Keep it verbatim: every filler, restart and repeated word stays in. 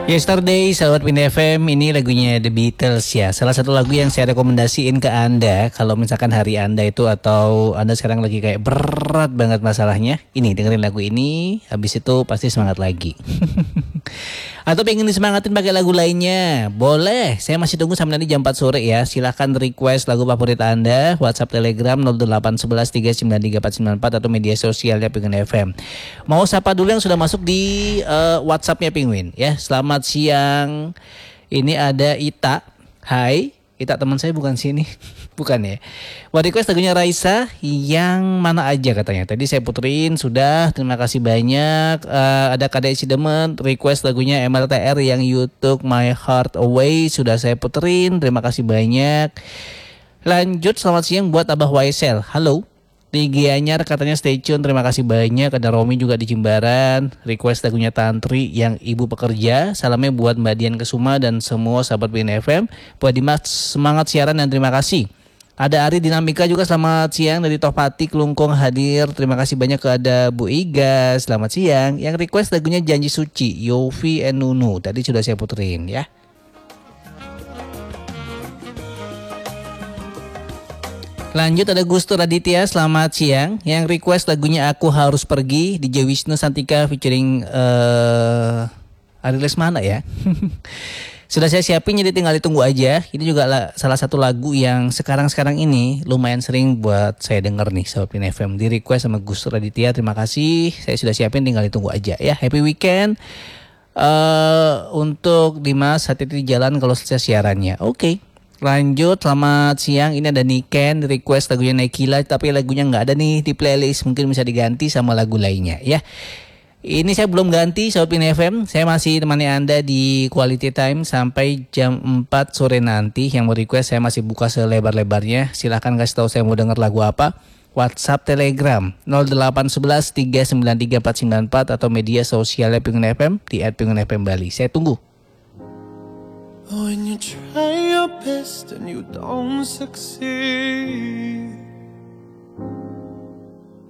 Yesterday, sahabat Pin F M, ini lagunya The Beatles ya. Salah satu lagu yang saya rekomendasiin ke Anda kalau misalkan hari Anda itu atau Anda sekarang lagi kayak berat banget masalahnya. Ini dengerin lagu ini, habis itu pasti semangat lagi. Atau pengen disemangatin pakai lagu lainnya, boleh. Saya masih tunggu sampai nanti jam empat sore ya. Silahkan request lagu favorit Anda, WhatsApp Telegram nol delapan satu satu tiga sembilan tiga empat sembilan empat atau media sosialnya Penguin F M. Mau sapa dulu yang sudah masuk di uh, WhatsAppnya Penguin ya. Selamat siang. Ini ada Ita. Hai. Ita teman saya bukan sini. Bukan ya. Buat request lagunya Raisa yang mana aja katanya. Tadi saya puterin sudah. Terima kasih banyak. Uh, ada K D Cidemen request lagunya M L T R yang You Took My Heart Away sudah saya puterin. Terima kasih banyak. Lanjut, selamat siang buat Abah Waisel. Halo. Di Gianyar katanya stay tune, terima kasih banyak. Ada Romi juga di Jimbaran, request lagunya Tantri yang ibu pekerja. Salamnya buat Mbak Dian Kesuma dan semua sahabat B N F M. Buat Dimas, semangat siaran dan terima kasih. Ada Ari Dinamika juga, selamat siang dari Topati Kelungkung hadir. Terima kasih banyak ke ada Bu Iga, selamat siang. Yang request lagunya Janji Suci, Yofi and Nunu. Tadi sudah saya puterin ya. Lanjut ada Gustur Aditya, selamat siang. Yang request lagunya Aku Harus Pergi di J Wisnu Santika featuring uh, Ari Lesmana ya. Sudah saya siapin, jadi tinggal ditunggu aja. Ini juga la- salah satu lagu yang sekarang-sekarang ini lumayan sering buat saya denger nih Sobat Pin F M. Di request sama Gustur Aditya, terima kasih. Saya sudah siapin, tinggal ditunggu aja ya. Happy weekend. Uh, untuk Dimas, hati-hati di jalan kalau selesai siarannya. Oke. Okay. Lanjut, selamat siang. Ini ada Niken request lagunya Naikila, tapi lagunya nggak ada nih di playlist. Mungkin bisa diganti sama lagu lainnya ya. Ini saya belum ganti Sobat Pin F M. Saya masih temani Anda di Quality Time sampai jam empat sore nanti. Yang mau request saya masih buka selebar-lebarnya. Silahkan kasih tahu saya mau denger lagu apa. WhatsApp Telegram nol delapan satu satu tiga sembilan tiga empat sembilan empat atau media sosialnya Penguin F M di et penguin f m bali. Saya tunggu. When you try your best and you don't succeed,